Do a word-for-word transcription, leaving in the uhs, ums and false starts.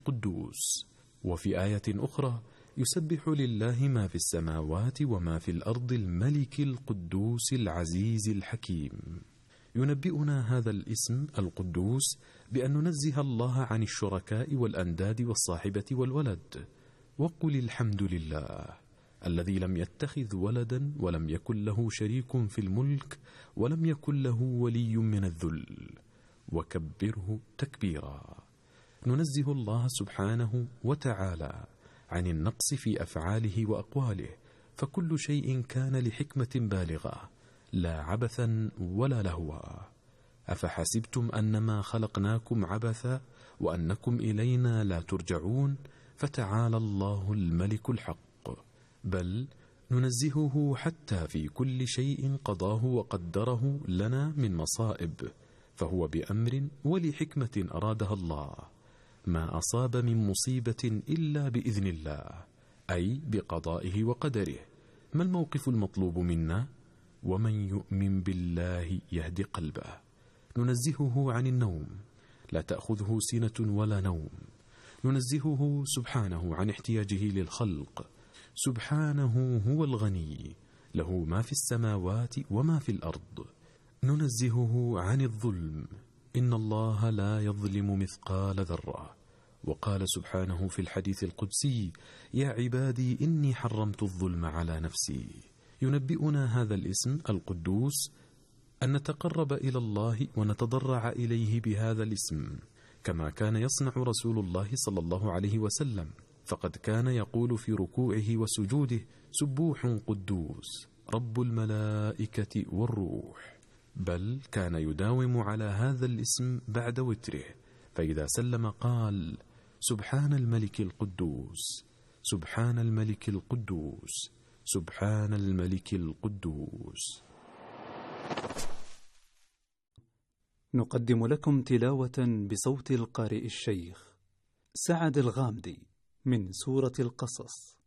قدوس. وفي آية أخرى يسبح لله ما في السماوات وما في الأرض الملك القدوس العزيز الحكيم. ينبئنا هذا الاسم القدوس بأن ننزه الله عن الشركاء والأنداد والصاحبة والولد، وقل الحمد لله الذي لم يتخذ ولدا ولم يكن له شريك في الملك ولم يكن له ولي من الذل، وكبره تكبيرا. ننزه الله سبحانه وتعالى عن النقص في أفعاله وأقواله، فكل شيء كان لحكمة بالغة لا عبثا ولا لهوا. أفحسبتم أنما خلقناكم عبثا وأنكم إلينا لا ترجعون، فتعالى الله الملك الحق. بل ننزهه حتى في كل شيء قضاه وقدره لنا من مصائب، فهو بأمر ولحكمة أرادها الله. ما أصاب من مصيبة إلا بإذن الله، أي بقضائه وقدره. ما الموقف المطلوب منا؟ ومن يؤمن بالله يهدي قلبه. ننزهه عن النوم، لا تأخذه سنة ولا نوم. ننزهه سبحانه عن احتياجه للخلق، سبحانه هو الغني، له ما في السماوات وما في الأرض. ننزهه عن الظلم، إن الله لا يظلم مثقال ذرة. وقال سبحانه في الحديث القدسي: يا عبادي إني حرمت الظلم على نفسي. ينبئنا هذا الاسم القدوس أن نتقرب إلى الله ونتضرع إليه بهذا الاسم، كما كان يصنع رسول الله صلى الله عليه وسلم، فقد كان يقول في ركوعه وسجوده: سبوح قدوس رب الملائكة والروح. بل كان يداوم على هذا الاسم بعد وتره، فإذا سلم قال: سبحان الملك القدوس، سبحان الملك القدوس، سبحان الملك القدوس. نقدم لكم تلاوة بصوت القارئ الشيخ سعد الغامدي من سورة القصص.